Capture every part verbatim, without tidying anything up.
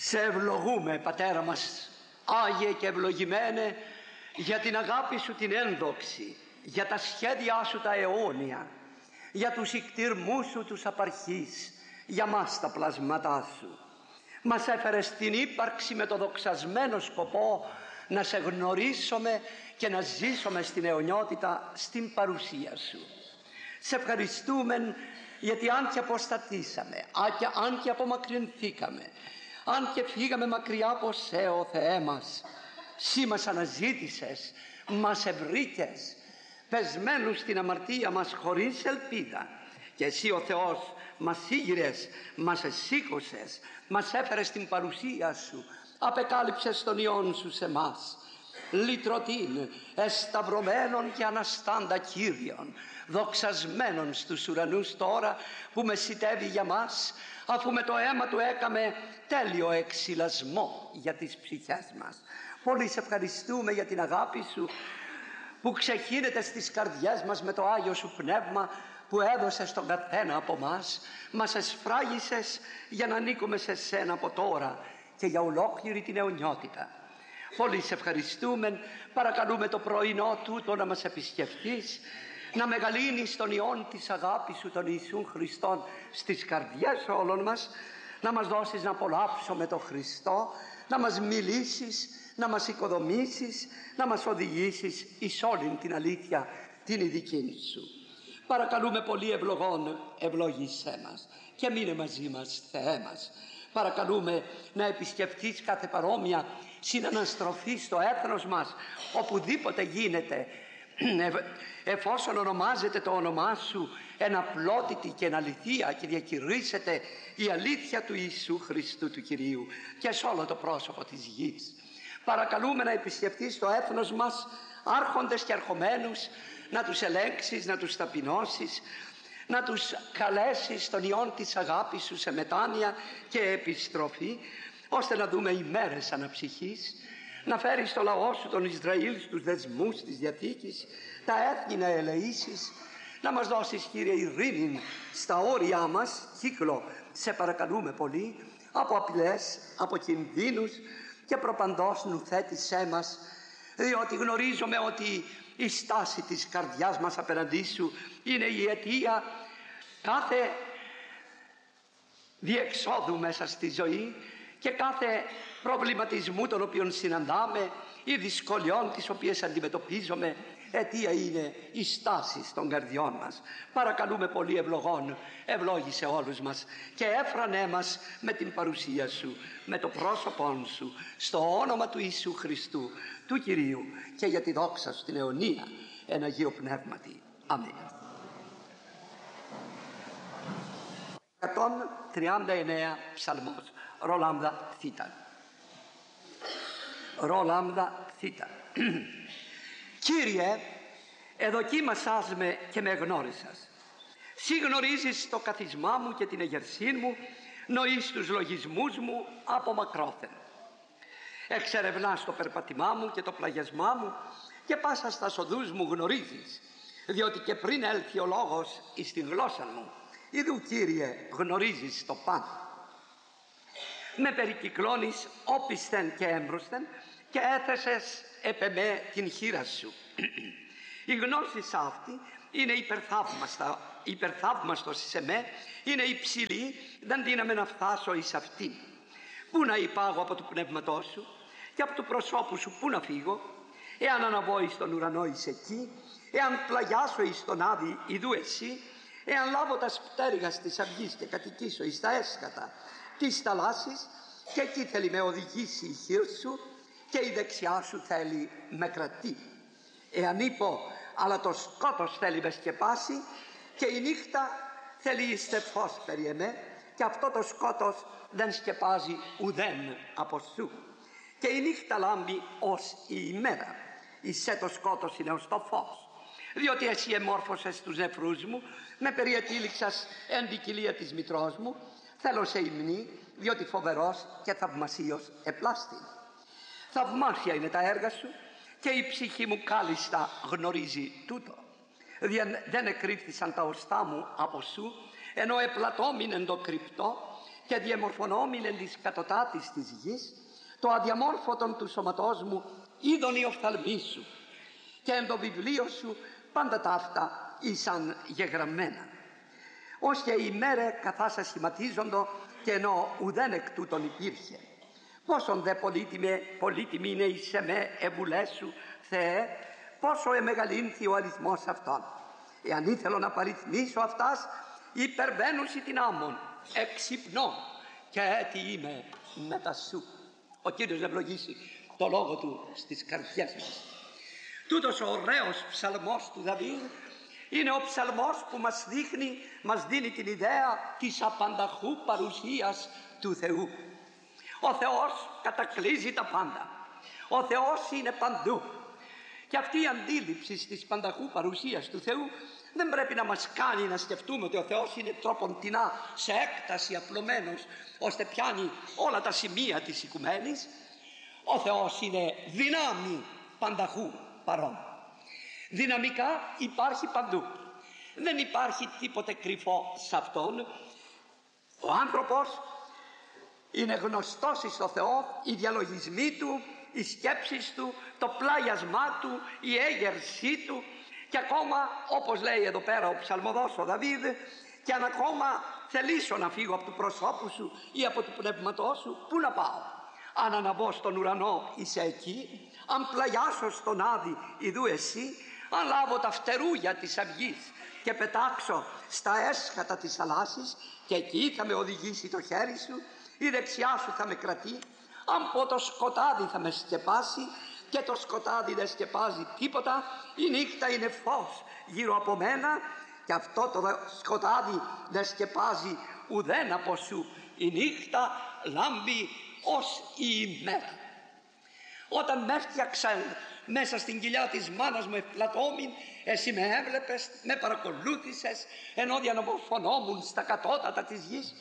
Σε ευλογούμε, Πατέρα μας, Άγιε και ευλογημένε, για την αγάπη σου την ένδοξη, για τα σχέδιά σου τα αιώνια, για τους ικτυρμούς σου τους απαρχής, για μας τα πλασματά σου. Μας έφερες στην ύπαρξη με το δοξασμένο σκοπό να σε γνωρίσουμε και να ζήσουμε στην αιωνιότητα στην παρουσία σου. Σε ευχαριστούμε γιατί αν και αποστατήσαμε, αν και απομακρυνθήκαμε, αν και φύγαμε μακριά από σε, ο Θεέ μας, Συ μας αναζήτησες, μας ευρήκες, πεσμένους στην αμαρτία μας χωρίς ελπίδα, και εσύ ο Θεός μας σίγηρες, μας εσήκωσες, μας έφερες στην παρουσία σου, απεκάλυψες τον Υιόν σου σε μας, λυτρωτήν, εσταυρωμένων και αναστάντα Κύριον, δοξασμένων στους ουρανούς τώρα που μεσητεύει για μας, αφού με το αίμα του έκαμε τέλειο εξυλασμό για τις ψυχές μας. Πολύ σε ευχαριστούμε για την αγάπη σου που ξεχύνεται στις καρδιές μας με το Άγιο σου Πνεύμα που έδωσες στον καθένα από μας. Μας εσφράγισες για να ανήκουμε σε σένα από τώρα και για ολόκληρη την αιωνιότητα. Πολύ σε ευχαριστούμε, παρακαλούμε το πρωινό τούτο να μας επισκεφτείς, να μεγαλύνεις τον Υιόν της αγάπης σου τον Ιησούν Χριστόν στις καρδιές όλων μας, να μας δώσεις να απολαύσουμε τον Χριστό, να μας μιλήσεις, να μας οικοδομήσεις, να μας οδηγήσεις εις όλην την αλήθεια την ειδική σου. Παρακαλούμε πολύ ευλογών, ευλόγησέ μας και μείνε μαζί μας, Θεέ μας. Παρακαλούμε να επισκεφτείς κάθε παρόμοια συναναστροφή στο έθνος μας, οπουδήποτε γίνεται, εφόσον ονομάζεται το όνομά σου εναπλότητη και εναληθεία και διακηρύσσεται η αλήθεια του Ιησού Χριστού του Κυρίου και σε όλο το πρόσωπο της γης. Παρακαλούμε να επισκεφτείς το έθνος μας, άρχοντες και αρχομένους, να τους ελέγξεις, να τους ταπεινώσεις, να τους καλέσεις στον Υιόν της αγάπης σου σε μετάνοια και επιστροφή, ώστε να δούμε ημέρες αναψυχής, να φέρεις το λαό σου τον Ισραήλ στους δεσμούς της Διαθήκης, τα έθνη να ελεήσεις, να μας δώσεις, Κύριε, ειρήνη στα όρια μας, κύκλο, σε παρακαλούμε πολύ, από απειλές, από κινδύνους, και προπαντός νουθέτησέ μας, διότι γνωρίζουμε ότι η στάση της καρδιάς μας απέναντί σου είναι η αιτία κάθε διεξόδου μέσα στη ζωή και κάθε προβληματισμού τον οποίον συναντάμε ή δυσκολιών τις οποίες αντιμετωπίζουμε. Αιτία είναι η στάση των καρδιών μας. Παρακαλούμε πολύ ευλογών, ευλόγησε όλους μας και έφρανέ μας με την παρουσία σου, με το πρόσωπό σου, στο όνομα του Ιησού Χριστού, του Κυρίου, και για τη δόξα σου την αιωνία εν Αγίο Πνεύματι. Αμήν. εκατόν τριάντα εννέα Ψαλμός. Ρολάμδα θήτα. Ρολάμδα θήτα. Κύριε, εδοκίμασάς με και με γνώρισας. Συ γνωρίζεις το καθισμά μου και την εγερσήν μου, νοείς τους λογισμούς μου από μακρόθεν. Εξερευνάς το περπατημά μου και το πλαγιασμά μου και πάσα στα οδούς μου γνωρίζεις, διότι και πριν έλθει ο λόγος εις την γλώσσα μου, ιδού, Κύριε, γνωρίζεις το πάντα. Με περικυκλώνεις όπισθεν και έμπροσθεν και έθεσες επ' εμέ την χείρα σου. Η γνώση αυτή είναι υπερθαύμαστα, υπερθαύμαστος σε εμέ, είναι υψηλή, δεν δύναμαι να φτάσω εις αυτή. Πού να υπάγω από του πνεύματός σου και από του προσώπου σου πού να φύγω? Εάν αναβώ εις τον ουρανό εις εκεί, εάν πλαγιάσω εις τον άδη ιδού εσύ, εάν λάβω τα πτέρυγα της αυγής και κατοικήσω εις τα έσκατα της θαλάσσης, και εκεί θέλει με οδηγήσει η χείρ σου και η δεξιά σου θέλει με κρατεί. Εάν είπω, αλλά το σκότος θέλει με σκεπάσει και η νύχτα θέλει είστε φως περί εμέ, και αυτό το σκότος δεν σκεπάζει ουδέν από σου. Και η νύχτα λάμπει ως η ημέρα, εισέ το σκότος είναι ως το φως. Διότι εσύ εμόρφωσες τους νεφρούς μου, με περιετήληξας εν την κοιλία της μητρός μου, θέλω σε υμνή, διότι φοβερός και θαυμασίος επλάστη. Θαυμάσια είναι τα έργα σου και η ψυχή μου κάλλιστα γνωρίζει τούτο. Δεν εκρύφθησαν τα οστά μου από σου, ενώ επλατώμην εν το κρυπτό, και διεμορφωνόμην εν της κατωτάτης της γης, το αδιαμόρφωτον του σώματός μου είδον οι οφθαλμοί σου, και εν το βιβλίο σου πάντα ταύτα ήσαν γεγραμμένα. Ως και η μέρε καθάσα σχηματίζοντο, και ενώ ουδέν εκ τούτων υπήρχε. Πόσον δε πολύτιμε, πολύτιμη είναι εις εμέ εβουλές σου, Θεέ, πόσο εμεγαλύνθη ο αριθμός αυτών. Εάν ήθελω να παριθμίσω αυτάς, υπερβαίνουσι την άμμον, εξυπνώ και έτι είμαι μετά σου. Ο Κύριος να ευλογήσει το λόγο του στις καρδιές μας. Τούτος ο ωραίος ψαλμός του Δαβίδ είναι ο ψαλμός που μας δείχνει, μας δίνει την ιδέα της απανταχού παρουσίας του Θεού. Ο Θεός κατακλείζει τα πάντα. Ο Θεός είναι παντού. Και αυτή η αντίληψη της πανταχού παρουσίας του Θεού δεν πρέπει να μας κάνει να σκεφτούμε ότι ο Θεός είναι τροποντινά σε έκταση απλωμένος, ώστε πιάνει όλα τα σημεία της οικουμένης. Ο Θεός είναι δυνάμει πανταχού παρόν. Δυναμικά υπάρχει παντού. Δεν υπάρχει τίποτε κρυφό σε Αυτόν. Ο άνθρωπος είναι γνωστός εις το Θεό, οι διαλογισμοί του, οι σκέψεις του, το πλάγιασμά του, η έγερσή του, και ακόμα, όπως λέει εδώ πέρα ο ψαλμοδός ο Δαβίδ, και αν ακόμα θελήσω να φύγω από του προσώπου σου ή από του πνεύματός σου, πού να πάω? Αν αναβώ στον ουρανό, είσαι εκεί. Αν πλαγιάσω στον Άδη, ιδού εσύ. Αν λάβω τα φτερούγια της αυγής και πετάξω στα έσχατα της θαλάσσης, και εκεί θα με οδηγήσει το χέρι σου, η δεξιά σου θα με κρατεί. Αν πω το σκοτάδι θα με σκεπάσει, και το σκοτάδι δεν σκεπάζει τίποτα. Η νύχτα είναι φως γύρω από μένα, και αυτό το σκοτάδι δεν σκεπάζει ουδέν από σου. Η νύχτα λάμπει ως η ημέρα. Όταν με έφτιαξαν μέσα στην κοιλιά της μάνας μου ευπλατώμην, εσύ με έβλεπες, με παρακολούθησες, ενώ διανομορφωνόμουν στα κατώτατα της γης.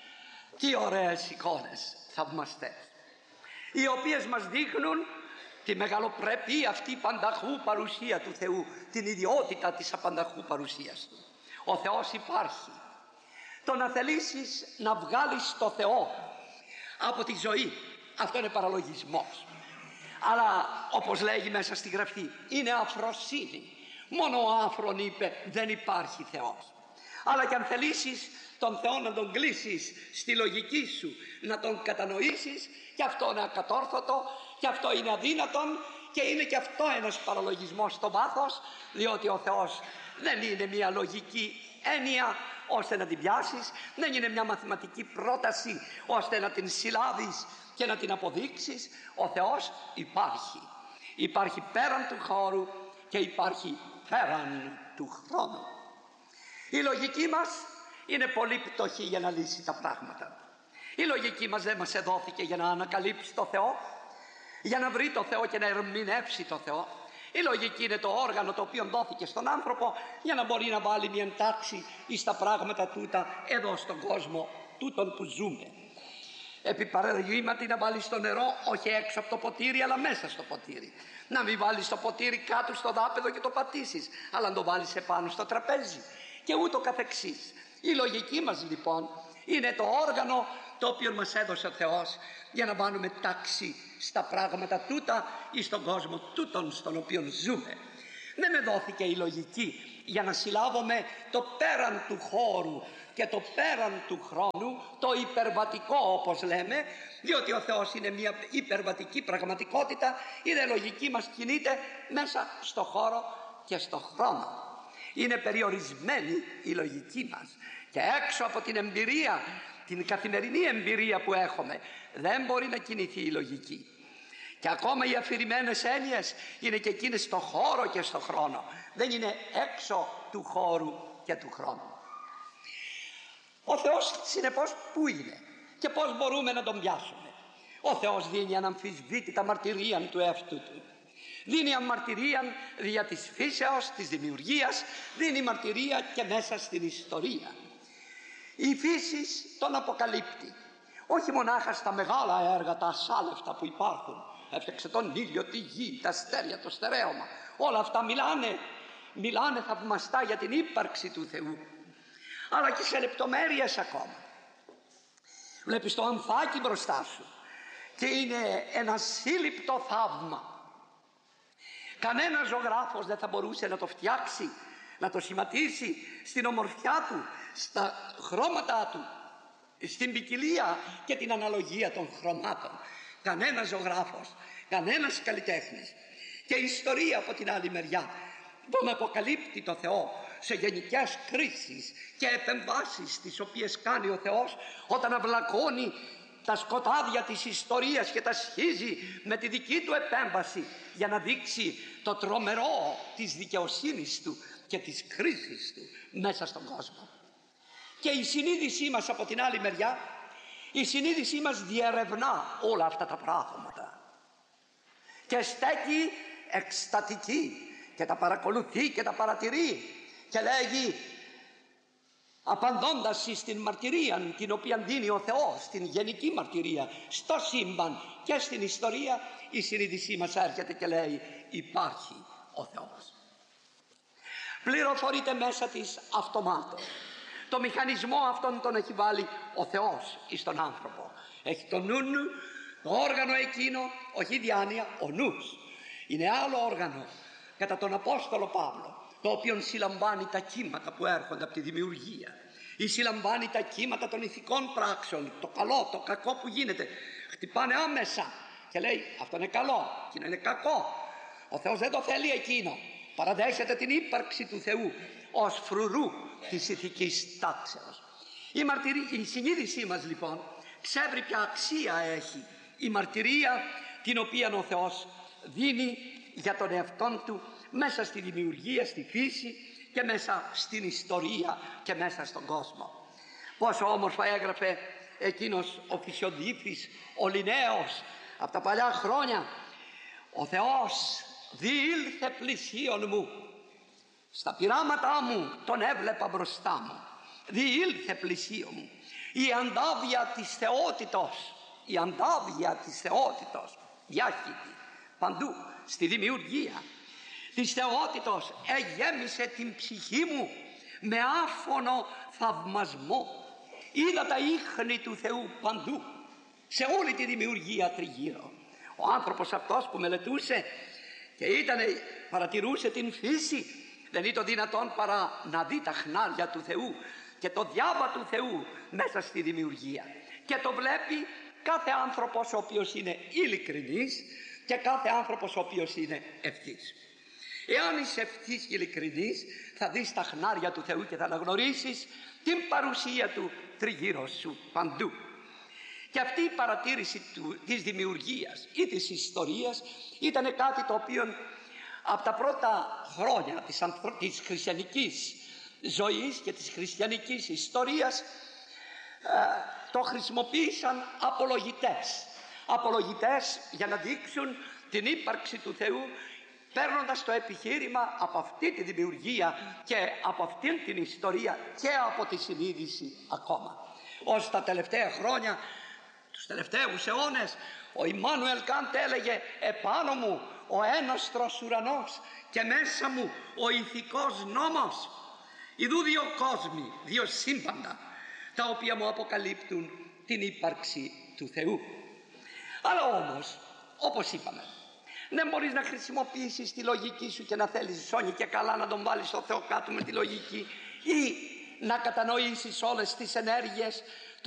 Τι ωραίες εικόνες θαυμαστές, οι οποίες μας δείχνουν τη μεγαλοπρεπή αυτή πανταχού παρουσία του Θεού, την ιδιότητα της απανταχού παρουσίας του. Ο Θεός υπάρχει. Το να θελήσεις να βγάλεις το Θεό από τη ζωή, αυτό είναι παραλογισμός. Αλλά όπως λέγει μέσα στη Γραφή, είναι αφροσύνη. Μόνο ο άφρον είπε δεν υπάρχει Θεός. Αλλά και αν θελήσεις τον Θεό να τον κλείσεις στη λογική σου, να τον κατανοήσεις, και αυτό είναι ακατόρθωτο, και αυτό είναι αδύνατον, και είναι και αυτό ένας παραλογισμός στο βάθος, διότι ο Θεός δεν είναι μια λογική έννοια ώστε να την πιάσεις, δεν είναι μια μαθηματική πρόταση ώστε να την συλλάβεις και να την αποδείξεις. Ο Θεός υπάρχει. Υπάρχει πέραν του χώρου και υπάρχει πέραν του χρόνου. Η λογική μας είναι πολύ πτωχή για να λύσει τα πράγματα. Η λογική μας δεν μας εδόθηκε για να ανακαλύψει το Θεό, για να βρει το Θεό και να ερμηνεύσει το Θεό. Η λογική είναι το όργανο το οποίο δόθηκε στον άνθρωπο για να μπορεί να βάλει μια τάξη στα πράγματα τούτα εδώ στον κόσμο τούτον που ζούμε. Επί παραδείγματι να βάλεις το νερό όχι έξω από το ποτήρι αλλά μέσα στο ποτήρι. Να μην βάλεις το ποτήρι κάτω στο δάπεδο και το πατήσεις, αλλά να το βάλεις επάνω στο τραπέζι και ούτω καθεξής. Η λογική μας λοιπόν είναι το όργανο το οποίο μας έδωσε ο Θεός για να βάλουμε τάξη στα πράγματα τούτα ή στον κόσμο τούτον στον οποίο ζούμε. Δεν με δόθηκε η λογική για να συλλάβουμε το πέραν του χώρου και το πέραν του χρόνου, το υπερβατικό όπως λέμε, διότι ο Θεός είναι μια υπερβατική πραγματικότητα. Η δε λογική μας κινείται μέσα στο χώρο και στο χρόνο. Είναι περιορισμένη η λογική μας και έξω από την εμπειρία, την καθημερινή εμπειρία που έχουμε, δεν μπορεί να κινηθεί η λογική. Και ακόμα οι αφηρημένες έννοιες είναι και εκείνες στο χώρο και στο χρόνο. Δεν είναι έξω του χώρου και του χρόνου. Ο Θεός συνεπώς πού είναι και πώς μπορούμε να τον πιάσουμε? Ο Θεός δίνει αναμφισβήτητα μαρτυρία του εαυτού του. Δίνει μαρτυρία δια της φύσεως, της δημιουργίας, δίνει μαρτυρία και μέσα στην ιστορία. Η φύση τον αποκαλύπτει. Όχι μονάχα στα μεγάλα έργα, τα ασάλευτα που υπάρχουν. Έφτιαξε τον ήλιο, τη γη, τα αστέρια, το στερέωμα. Όλα αυτά μιλάνε, μιλάνε θαυμαστά για την ύπαρξη του Θεού. Αλλά και σε λεπτομέρειες ακόμα. Βλέπεις το ανθάκι μπροστά σου και είναι ένα σύλληπτο θαύμα. Κανένας ζωγράφος δεν θα μπορούσε να το φτιάξει, να το σχηματίσει στην ομορφιά του, στα χρώματά του, στην ποικιλία και την αναλογία των χρωμάτων. Κανένας ζωγράφος, κανένας καλλιτέχνης. Και η ιστορία από την άλλη μεριά τον αποκαλύπτει το Θεό σε γενικές κρίσεις και επεμβάσεις τις οποίες κάνει ο Θεός όταν αυλακώνει τα σκοτάδια της ιστορίας και τα σχίζει με τη δική του επέμβαση για να δείξει το τρομερό της δικαιοσύνης του και της κρίσης του μέσα στον κόσμο. Και η συνείδησή μας από την άλλη μεριά, η συνείδησή μας διερευνά όλα αυτά τα πράγματα και στέκει εκστατική και τα παρακολουθεί και τα παρατηρεί και λέγει, απαντώντας στην μαρτυρία την οποία δίνει ο Θεός, στην γενική μαρτυρία στο σύμπαν και στην ιστορία, η συνείδησή μας έρχεται και λέει, υπάρχει ο Θεός. Πληροφορείται μέσα της αυτομάτως. Το μηχανισμό αυτόν τον έχει βάλει ο Θεός εις τον άνθρωπο. Έχει το νου, το όργανο εκείνο, όχι διάνοια, ο νους. Είναι άλλο όργανο κατά τον Απόστολο Παύλο, το οποίο συλλαμβάνει τα κύματα που έρχονται από τη δημιουργία ή συλλαμβάνει τα κύματα των ηθικών πράξεων, το καλό, το κακό που γίνεται. Χτυπάνε άμεσα και λέει, αυτό είναι καλό, εκείνο είναι κακό. Ο Θεός δεν το θέλει εκείνο. Παραδέχεται την ύπαρξη του Θεού ως φρουρού της ηθικής τάξεως. Η, μαρτυρία, η συνείδησή μας λοιπόν ξέρει ποια αξία έχει η μαρτυρία την οποία ο Θεός δίνει για τον εαυτόν του μέσα στη δημιουργία, στη φύση και μέσα στην ιστορία και μέσα στον κόσμο. Πόσο όμορφα έγραφε εκείνος ο Φυσιοδίφης, ο Λινναίος, από τα παλιά χρόνια. Ο Θεός διήλθε πλησίον μου, στα πειράματά μου τον έβλεπα μπροστά μου, διήλθε πλησίον μου. Η αντάβια της θεότητος, η αντάβια της θεότητος διάχυτη παντού στη δημιουργία της θεότητος εγέμισε την ψυχή μου με άφωνο θαυμασμό. Είδα τα ίχνη του Θεού παντού, σε όλη τη δημιουργία τριγύρω. Ο άνθρωπος αυτός που μελετούσε και ήτανε, παρατηρούσε την φύση, δεν ήταν δυνατόν παρά να δει τα χνάρια του Θεού και το διάβα του Θεού μέσα στη δημιουργία. Και το βλέπει κάθε άνθρωπος ο οποίος είναι ειλικρινής και κάθε άνθρωπος ο οποίος είναι ευθύς. Εάν είσαι ευθύς και ειλικρινής, θα δεις τα χνάρια του Θεού και θα αναγνωρίσεις την παρουσία του τριγύρω σου παντού. Και αυτή η παρατήρηση του, της δημιουργίας ή της ιστορίας ήταν κάτι το οποίο από τα πρώτα χρόνια της, ανθρω... της χριστιανικής ζωής και της χριστιανικής ιστορίας ε, το χρησιμοποίησαν απολογητές. Απολογητές για να δείξουν την ύπαρξη του Θεού, παίρνοντας το επιχείρημα από αυτή τη δημιουργία και από αυτήν την ιστορία και από τη συνείδηση ακόμα. Ως τα τελευταία χρόνια, τους τελευταίους αιώνες, ο Ιμμάνουελ Καντ έλεγε, επάνω μου ο έναστρος ουρανός και μέσα μου ο ηθικός νόμος. Ιδού δύο κόσμοι, δύο σύμπαντα, τα οποία μου αποκαλύπτουν την ύπαρξη του Θεού. Αλλά όμως, όπως είπαμε, δεν μπορείς να χρησιμοποιήσεις τη λογική σου και να θέλεις σώνει και καλά να τον βάλεις στο Θεό κάτω με τη λογική, ή να κατανοήσεις όλες τις ενέργειες